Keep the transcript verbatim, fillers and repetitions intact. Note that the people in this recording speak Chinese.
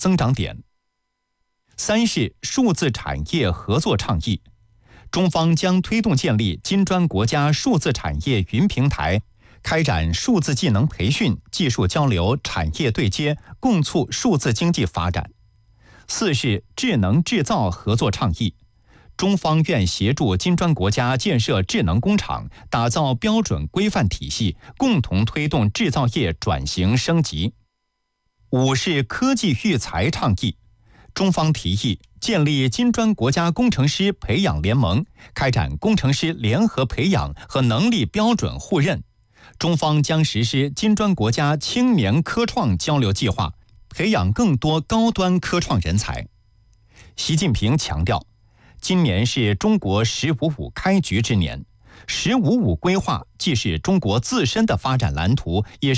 增长点。三是数字产业合作倡议，中方将推动建立金砖国家数字产业云平台，开展数字技能培训、技术交流、产业对接，共促数字经济发展。四是智能制造合作倡议，中方愿协助金砖国家建设智能工厂，打造标准规范体系，共同推动制造业转型升级。五是科技育才倡议，中方提议建立金砖国家工程师培养联盟，开展工程师联合培养和能力标准互认。中方将实施金砖国家青年科创交流计划，培养更多高端科创人才。习近平强调，今年是中国“十五五”开局之年，“十五五”规划既是中国自身的发展蓝图，也是